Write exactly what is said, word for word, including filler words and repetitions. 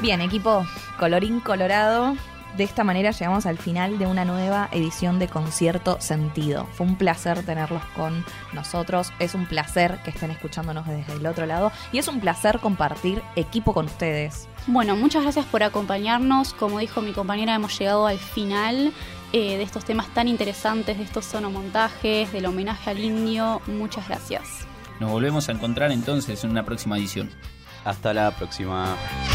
Bien, equipo, colorín colorado. De esta manera llegamos al final de una nueva edición de Concierto Sentido. Fue un placer tenerlos con nosotros, es un placer que estén escuchándonos desde el otro lado y es un placer compartir equipo con ustedes. Bueno, muchas gracias por acompañarnos. Como dijo mi compañera, hemos llegado al final eh, de estos temas tan interesantes, de estos sonomontajes, del homenaje al indio. Muchas gracias. Nos volvemos a encontrar entonces en una próxima edición. Hasta la próxima.